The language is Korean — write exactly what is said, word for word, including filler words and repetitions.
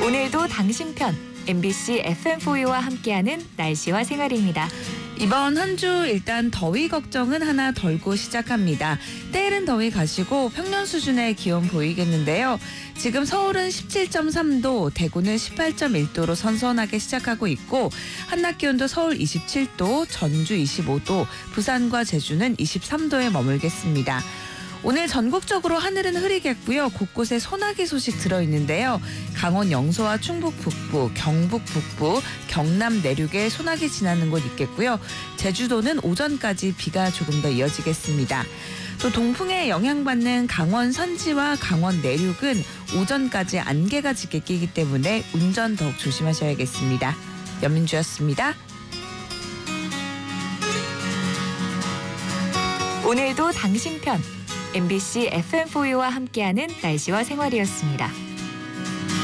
오늘도 당신 편 엠비씨 에프엠포유와 함께하는 날씨와 생활입니다. 이번 한 주 일단 더위 걱정은 하나 덜고 시작합니다. 때이른 더위 가시고 평년 수준의 기온 보이겠는데요. 지금 서울은 십칠 점 삼 도, 대구는 십팔 점 일 도로 선선하게 시작하고 있고 한낮 기온도 서울 이십칠 도, 전주 이십오 도, 부산과 제주는 이십삼 도에 머물겠습니다. 오늘 전국적으로 하늘은 흐리겠고요. 곳곳에 소나기 소식 들어있는데요. 강원 영서와 충북 북부, 경북 북부, 경남 내륙에 소나기 지나는 곳 있겠고요. 제주도는 오전까지 비가 조금 더 이어지겠습니다. 또 동풍에 영향받는 강원 산지와 강원 내륙은 오전까지 안개가 짙게 끼기 때문에 운전 더욱 조심하셔야겠습니다. 연민주였습니다. 오늘도 당신 편 엠비씨 에프엠포유와 함께하는 날씨와 생활이었습니다.